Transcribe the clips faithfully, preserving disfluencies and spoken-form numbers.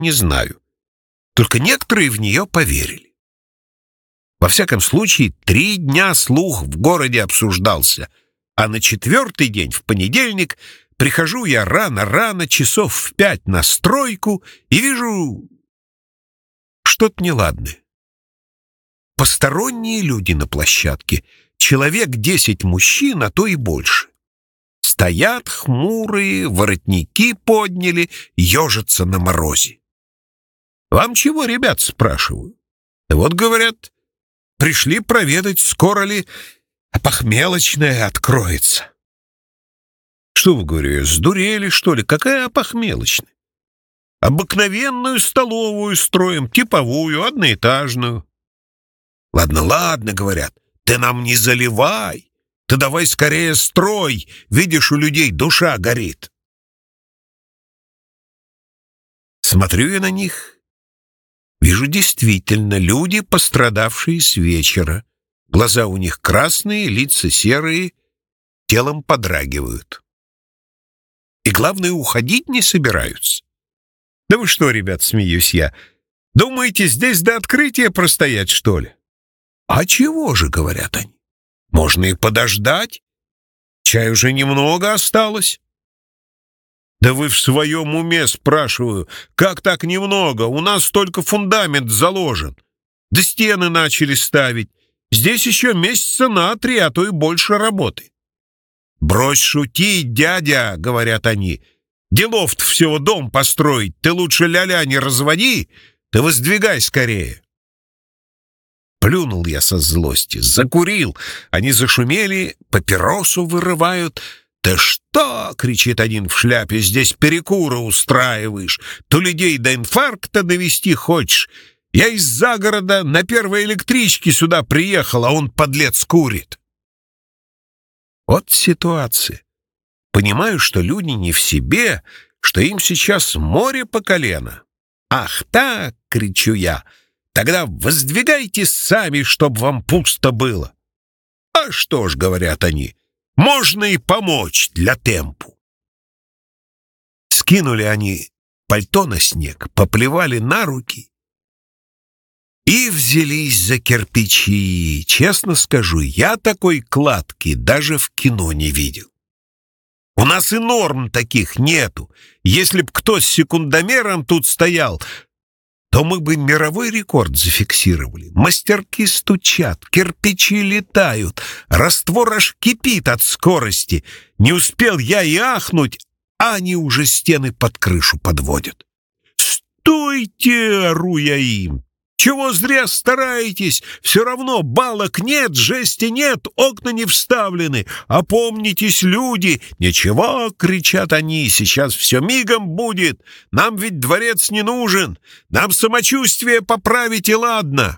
не знаю. Только некоторые в нее поверили. Во всяком случае, три дня слух в городе обсуждался, а на четвертый день, в понедельник, прихожу я рано-рано, часов в пять на стройку, и вижу что-то неладное. Посторонние люди на площадке, человек десять мужчин, а то и больше. Стоят хмурые, воротники подняли, ежатся на морозе. «Вам чего, ребят?» — спрашиваю. Вот, говорят, пришли проведать, скоро ли опохмелочная откроется. Что вы, говорю, сдурели, что ли? Какая опохмелочная? Обыкновенную столовую строим, типовую, одноэтажную. Ладно, ладно, говорят, ты нам не заливай. Ты давай скорее строй, видишь, у людей душа горит. Смотрю я на них, вижу действительно люди, пострадавшие с вечера. Глаза у них красные, лица серые, телом подрагивают. И главное, уходить не собираются. Да вы что, ребят, смеюсь я, думаете, здесь до открытия простоять, что ли? А чего же, говорят они. Можно и подождать. Чай уже немного осталось. Да вы в своем уме, спрашиваю, как так немного? У нас только фундамент заложен. Да стены начали ставить. Здесь еще месяца на три, а то и больше работы. Брось шутить, дядя, говорят они. Делов-то всего дом построить. Ты лучше ля-ля не разводи, ты воздвигай скорее. Плюнул я со злости, закурил. Они зашумели, папиросу вырывают. «Ты что?» — кричит один в шляпе. «Здесь перекуры устраиваешь. То людей до инфаркта довести хочешь. Я из загорода на первой электричке сюда приехал, а он, подлец, курит». Вот ситуация. Понимаю, что люди не в себе, что им сейчас море по колено. «Ах так!» — кричу я. «Тогда воздвигайте сами, чтоб вам пусто было». «А что ж, — говорят они, — можно и помочь для темпу». Скинули они пальто на снег, поплевали на руки и взялись за кирпичи. Честно скажу, я такой кладки даже в кино не видел. У нас и норм таких нету. Если б кто с секундомером тут стоял, то мы бы мировой рекорд зафиксировали. Мастерки стучат, кирпичи летают, раствор аж кипит от скорости. Не успел я и ахнуть, а они уже стены под крышу подводят. «Стойте!» — ору я им. «Чего зря стараетесь? Все равно балок нет, жести нет, окна не вставлены. Опомнитесь, люди!» «Ничего!» — кричат они. «Сейчас все мигом будет. Нам ведь дворец не нужен. Нам самочувствие поправить и ладно».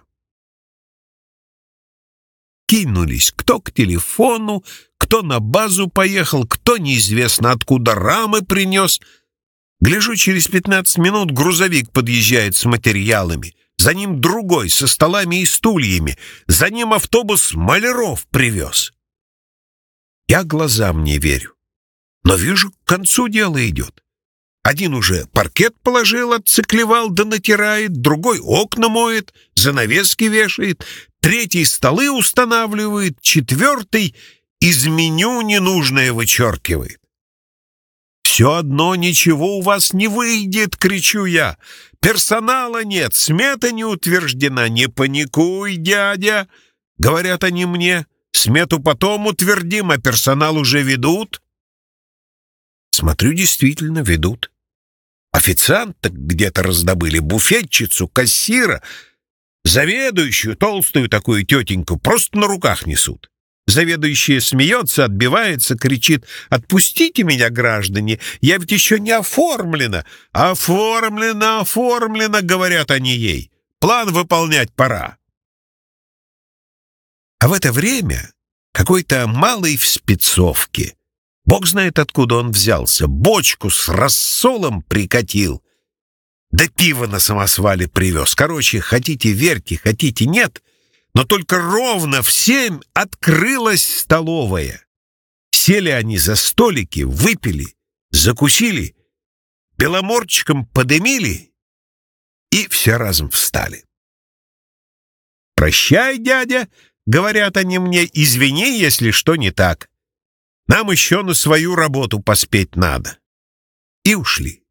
Кинулись кто к телефону, кто на базу поехал, кто неизвестно откуда рамы принес. Гляжу, через пятнадцать минут грузовик подъезжает с материалами. За ним другой, со столами и стульями. За ним автобус маляров привез. Я глазам не верю. Но вижу, к концу дело идет. Один уже паркет положил, отциклевал да натирает, другой окна моет, занавески вешает, третий столы устанавливает, четвертый из меню ненужное вычеркивает. «Все одно ничего у вас не выйдет!» — кричу я. «Персонала нет, смета не утверждена. Не паникуй, дядя!» — говорят они мне. «Смету потом утвердим, а персонал уже ведут». Смотрю, действительно ведут. Официанта где-то раздобыли, буфетчицу, кассира, заведующую, толстую такую тетеньку, просто на руках несут. Заведующая смеется, отбивается, кричит: «Отпустите меня, граждане, я ведь еще не оформлена». «Оформлено, оформлено», — говорят они ей. «План выполнять пора». А в это время какой-то малый в спецовке, бог знает откуда он взялся, бочку с рассолом прикатил, да пиво на самосвале привез. Короче, хотите верьте, хотите нет, но только ровно в семь открылась столовая. Сели они за столики, выпили, закусили, беломорчиком подымили И все разом встали. «Прощай, дядя», — говорят они мне, — «извини, если что не так. Нам еще на свою работу поспеть надо». И ушли.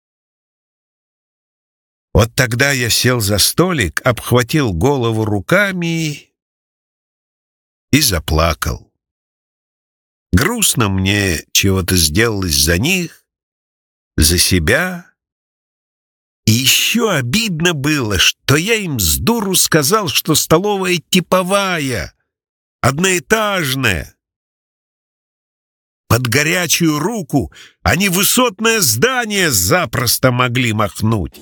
Вот тогда я сел за столик, обхватил голову руками и заплакал. Грустно мне чего-то сделалось за них, за себя. И еще обидно было, что я им с дуру сказал, что столовая типовая, одноэтажная. Под горячую руку они высотное здание запросто могли махнуть.